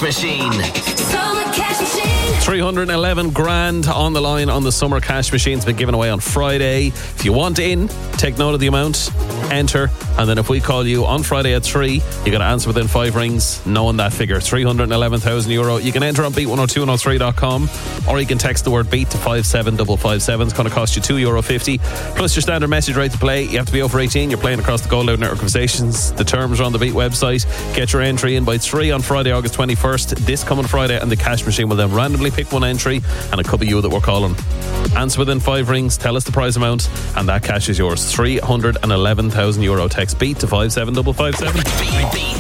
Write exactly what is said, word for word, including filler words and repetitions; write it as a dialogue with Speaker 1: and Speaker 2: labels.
Speaker 1: Machine.
Speaker 2: Summer Cash Machine.
Speaker 3: three hundred eleven grand on the line on the Summer Cash Machine's been given away on Friday. If you want in, take note of the amount, enter, and then if we call you on Friday at three, you got to answer within five rings, knowing that figure, three hundred eleven thousand euro. You can enter on beat one oh two one oh three dot com, or you can text the word beat to five seven five five seven. It's going to cost you two euro fifty, plus your standard message rate to play. You have to be over eighteen. You're playing across the Gold Loud network of stations. The terms are on the Beat website. Get your entry in by three on Friday, August twenty-first, this coming Friday, and the Cash Machine will then randomly pick one entry, and it could be you that we're calling. Answer within five rings, tell us the prize amount, and that cash is yours. three hundred eleven thousand euro. Text beat to five seven five five seven.
Speaker 1: Beat